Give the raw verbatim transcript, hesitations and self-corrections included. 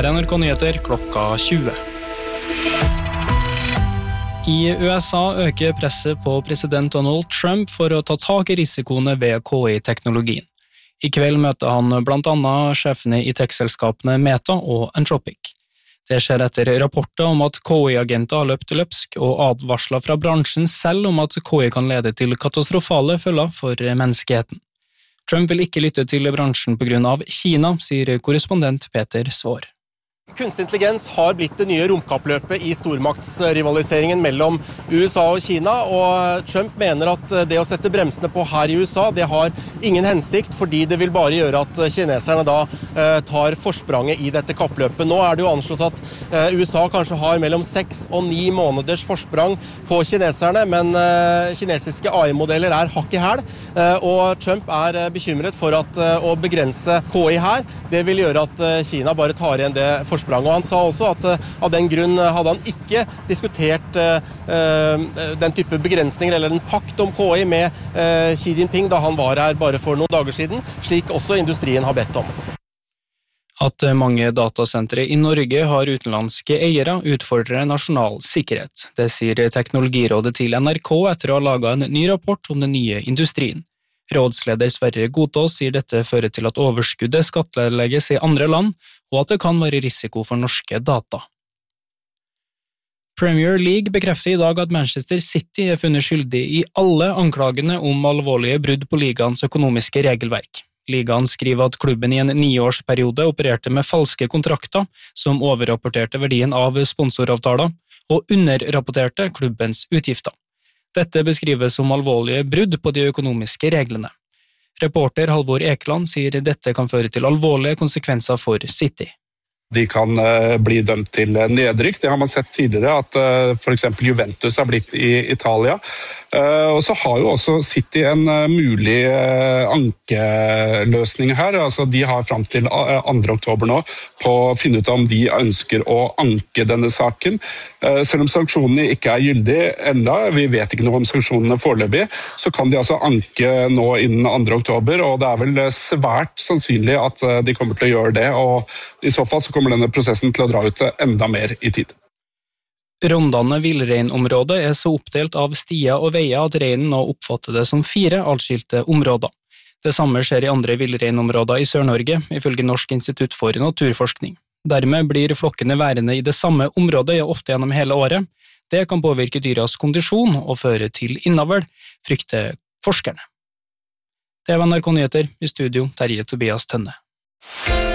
Her er N R K Nyheter klokka tjue. I U S A øker presset på president Donald Trump for å ta tak i risikoene ved K I-teknologien. I kveld møter han blant annet sjefene i tech-selskapene Meta og Anthropic. Det skjer etter rapporter om at K I-agenter har løpt løpsk og advarsler fra bransjen selv om at K I kan lede til katastrofale følger for menneskeheten. Trump vil ikke lytte til bransjen på grunn av Kina, sier korrespondent Peter Svår. Kunstig intelligens har blitt det nye romkappløpet i stormaktsrivaliseringen mellom U S A og Kina, og Trump mener at det å sette bremsene på her i U S A, det har ingen hensikt, fordi det vil bare gjøre at kineserne da eh, tar forspranget i dette kappløpet. Nå er det jo anslått at eh, U S A kanskje har mellom seks og ni måneders forsprang på kineserne, men eh, kinesiske A I-modeller er hakk i hæl, eh, og Trump er bekymret for at eh, å begrense K I her, det vil gjøre at eh, Kina bare tar igjen det forsprang. Og han sa også at uh, av den grunn hadde han ikke diskutert uh, uh, den type begrensninger eller en pakt om K I med uh, Xi Jinping da han var her bare for noen dager siden, slik også industrien har bedt om. At mange datasentre i Norge har utenlandske eiere utfordrer nasjonal sikkerhet. Det sier Teknologirådet til N R K etter å ha laget en ny rapport om den nye industrien. Rådsleder Sverre Godtås sier dette fører til at overskuddet skattlegges i andre land, og at det kan være risiko for norske data. Premier League bekrefter i dag at Manchester City er funnet skyldig i alle anklagene om alvorlige brudd på ligaens økonomiske regelverk. Ligaen skriver at klubben i en niårsperiode opererte med falske kontrakter som overrapporterte verdien av sponsoravtaler og underrapporterte klubbens utgifter. Dette beskrives som alvorlige brudd på de økonomiske reglene. Reporter Halvor Ekeland sier dette kan føre til alvorlige konsekvenser for City. De kan uh, bli dømt til nedrykk. Det har man sett tidligere, at uh, for eksempel Juventus har blitt i Italia. Uh, og så har jo også City en uh, mulig uh, ankeløsning her. Altså, de har frem til uh, andre oktober nå på å finne ut om de ønsker å anke denne saken. Uh, selv om sanksjonene ikke er gyldige enda, vi vet ikke noe om sanksjonene foreløpig, så kan de altså anke nå innen andre oktober, og det er vel svært sannsynlig at uh, de kommer til å gjøre det, og i så fall så kommer denne prosessen til å dra ut enda mer i tid. Rondane villreinområdet er så oppdelt av stier og veier at reinen nå oppfatter det som fire atskilte områder. Det samme skjer i andre villreinområder i Sør-Norge, ifølge Norsk institutt for naturforskning. Dermed blir flokkene værende i det samme området ofte gjennom hele året. Det kan påvirke dyras kondisjon og føre til innavl, frykter forskerne. Det var N R K Nyheter, i studio Terje Tobias Tønne.